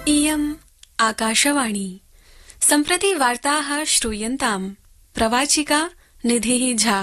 इयम् आकाशवाणी सम्प्रति वार्ताः श्रूयन्ताम् प्रवाचिका निधिः झा।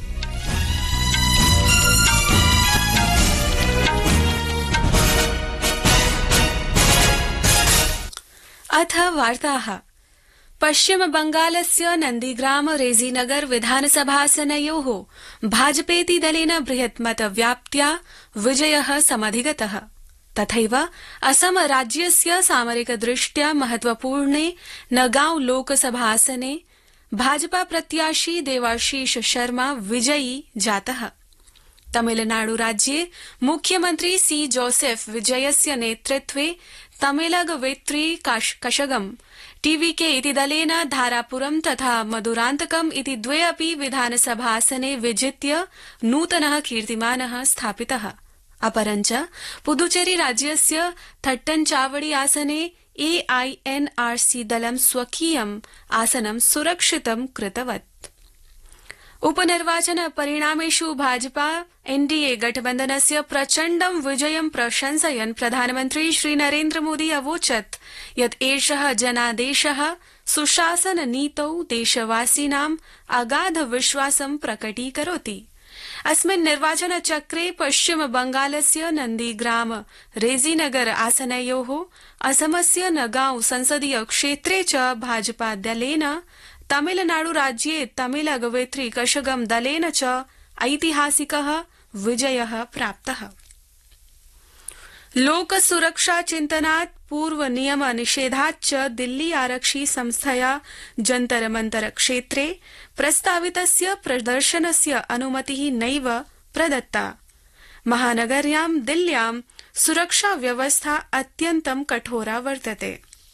अथ वार्ताः। पश्चिम बंगालस्य नन्दीग्राम रेजीनगर विधानसभासनयोः भाजपेति दलेन बृहत्मतव्याप्त्या विजयः समधिगतः। तथैव असम राज्यस्य सामरिकदृष्ट्या महत्वपूर्णे नगांव लोकसभासने भाजपा प्रत्याशी देवाशीष शर्मा विजयी जातः। तमिलनाडु राज्ये मुख्यमन्त्री सी जोसेफ विजयस्य नेतृत्वे तमिलग वेत्री कषगम टीवीके इति दलेन धारापुरम तथा मधुरान्तकम इति द्वे अपि विधानसभासने विजित्य नूतनः कीर्तिमानः स्थापितः। अपरञ्च पुदुचेरी राज्यस्य थट्टनचावड़ी आसने AINRC दलं स्वकीयम् आसनं सुरक्षितं कृतवत्। उपनिर्वाचन परिणामेषु भाजपा NDA गठबन्धनस्य प्रचण्डं विजयं प्रशंसयन् प्रधानमन्त्री श्री नरेन्द्र मोदी अवोचत् यत् एषः जनादेशः सुशासन नीतौ देशवासिनाम् अगाध विश्वासं प्रकटीकरोति। अस्मिन् निर्वाचन चक्रे पश्चिम बंगालस्य नन्दीग्राम रेजीनगर आसनयोः असमस्य नगांव संसदीय क्षेत्रे च भाजपा दलेन तमिलनाडु राज्ये तमिलग वेत्री कषगम दलेन च ऐतिहासिकः विजयः प्राप्तः। लोकसुरक्षा चिन्तनात् पूर्व नियम निषेधाच्च दिल्ली आरक्षि संस्थया जन्तर मंतर क्षेत्रे प्रस्तावितस्य प्रदर्शनस्य अनुमतिः नैव प्रदत्ता। महानगर्यां दिल्ल्यां सुरक्षा व्यवस्था अत्यन्तं कठोरा वर्तते।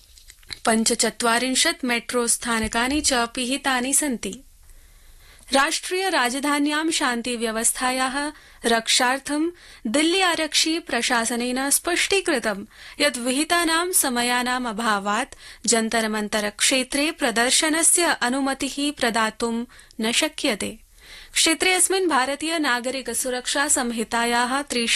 45 मेट्रो स्थानकानि च पिहितानि सन्ति। राष्ट्रिय राजधान्यां शान्ति व्यवस्थायाः रक्षार्थं दिल्ली आरक्षि प्रशासनेन स्पष्टीकृतं यत् विहितानां समयानाम् अभावात् जन्तर मंतर क्षेत्रे प्रदर्शनस्य अनुमतिः प्रदातुं न शक्यते। क्षेत्रेऽस्मिन् भारतीय नागरिक सुरक्षा संहितायाः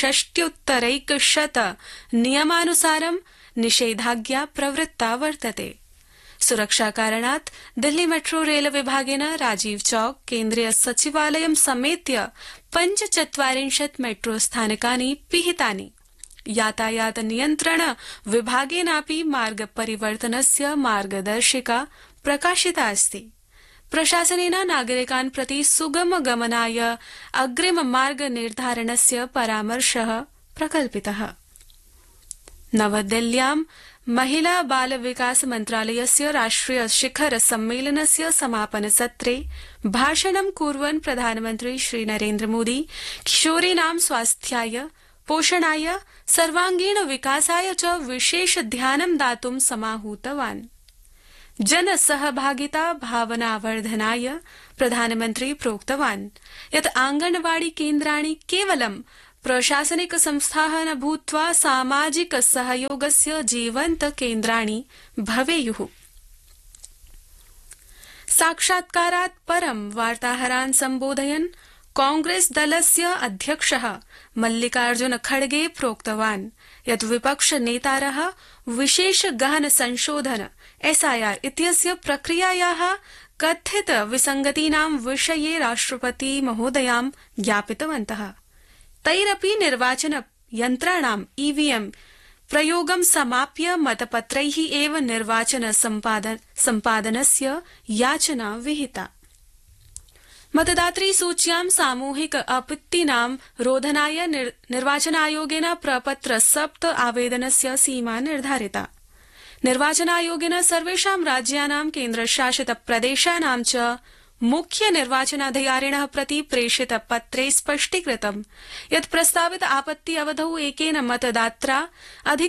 63 नियमानुसारं निषेधाज्ञा प्रवृत्ता वर्तते। सुरक्षा कारणात् दिल्ली मेट्रो रेल विभागेन राजीव चौक केन्द्रीय सचिवालयं समेत्य 45 मेट्रो स्थानकानि पिहितानि। यातायात नियन्त्रण विभागेनापि मार्ग परिवर्तनस्य मार्गदर्शिका प्रकाशिता अस्ति। प्रशासनेन नागरिकान् प्रति सुगम गमनाय अग्रिम मार्ग निर्धारणस्य परामर्शः प्रकल्पितः। नवदिल्ल्यां महिला बाल विकास मन्त्रालयस्य राष्ट्रिय शिखर सम्मेलनस्य समापन सत्रे भाषणं कुर्वन् प्रधानमन्त्री श्री नरेन्द्र मोदी किशोरीणां स्वास्थ्याय पोषणाय सर्वांगीण विकासाय च विशेष ध्यानं दातुं समाहूतवान्। जनसहभागिता भावनावर्धनाय प्रधानमन्त्री प्रोक्तवान् यत् आंगनवाड़ी केन्द्राणि केवलं प्रशासनिक संस्थाः न भूत्वा सामाजिक सहयोगस्य जीवन्त केन्द्राणि भवेयुः। साक्षात्कारात् परं वार्ताहरान् सम्बोधयन् कांग्रेस दलस्य अध्यक्षः मल्लिकार्जुन खड़गे प्रोक्तवान् यत् विपक्ष नेतारः विशेष गहन संशोधन SIR इत्यस्य प्रक्रियायाः कथित विसंगतीनां विषये राष्ट्रपति महोदयां ज्ञापितवन्तः। तैरपि निर्वाचन यन्त्राणां EVM प्रयोगं समाप्य मतपत्रैः एव निर्वाचन सम्पादनस्य याचना विहिता। मतदातृ सूच्यां सामूहिक आपत्तीनां रोधनाय निर्वाचन आयोगेन प्रपत्र 7 आवेदनस्य सीमा निर्धारिता। निर्वाचन आयोगेन सर्वेषां राज्यानां केन्द्रशासित प्रदेशानां च मुख्य निर्वाचनाधिकारिणः प्रति प्रेषित पत्रे स्पष्टीकृतं यत् प्रस्तावित आपत्ति अवधौ एकेन मतदात्रा अधिक